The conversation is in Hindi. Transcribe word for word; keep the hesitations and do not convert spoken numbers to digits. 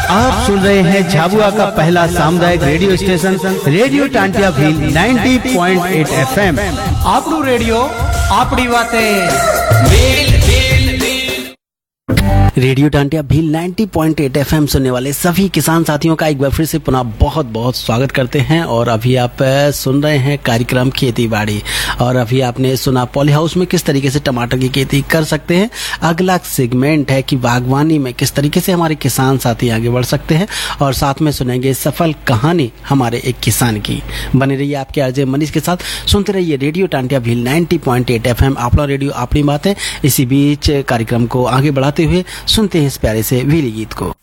आप सुन रहे हैं झाबुआ का पहला सामुदायिक radio station radio Tantia Bhil नब्बे पॉइंट आठ एफएम। आपनू रेडियो आपड़ी बातें। रेडियो टांटिया भील नब्बे पॉइंट आठ एफएम सुनने वाले सभी किसान साथियों का एक बार फिर से पुनः बहुत बहुत स्वागत करते हैं। और अभी आप सुन रहे हैं कार्यक्रम खेती बाड़ी, और अभी आपने सुना पॉली हाउस में किस तरीके से टमाटर की खेती कर सकते हैं। अगला सेगमेंट है कि बागवानी में किस तरीके से हमारे किसान साथी आगे बढ़ सकते हैं, और साथ में सुनेंगे सफल कहानी हमारे एक किसान की। बने रहिए आपके आरजे मनीष के साथ, सुनते रहिए रेडियो टांटिया भील नब्बे पॉइंट आठ एफएम। अपना रेडियो अपनी बात है। इसी बीच कार्यक्रम को आगे बढ़ाते हुए सुनते हैं इस प्यारे से वीली गीत को।